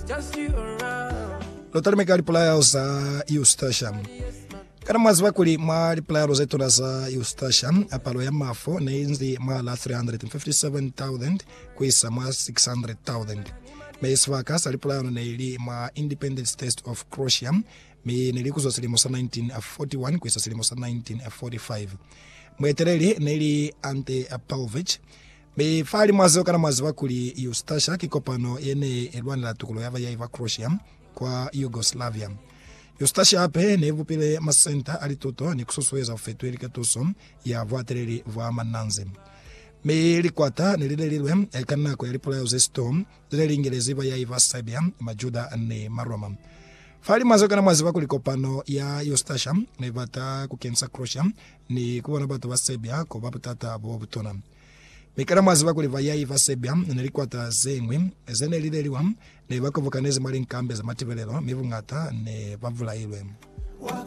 Lotari mekali players Eustacia. Kana maziva kuli mali players zetu za Eustacia apalo ya mafo na inzi mala 357,000 kuisa ma 600,000. Meisvaka sali player na ili ma Independence Test of Croatia me nilikuzo silimosa 1941 kuisa silimosa 1945. Mwetereli na ili Ante Pavlovic me fali mazo kana maziva kuli Eustacia kikopano yene elwana la tukulo yava yaiva Croatia kwa Yugoslavia. Eustacia ape nevupile masenta alitoto ni kusosoeza ufetueli katoso ya vuatereli vwa mananze. Meili kwata nililelilwe elkana kwa elipula yozestom zile lingelezi va yaiva Serbia majuda ne maroma. Fali mazo kana maziva kulikopano ya Eustacia nevata kukensa Croatia ni kuwana batu wa Serbia kwa babu tata bobutona. Mikana maziva kuliva yaiva Serbia nilikwata zengwe zene lileliwa ne bako vokaneze mali nkambe za mativelelo mivungata ne bavula ilwe.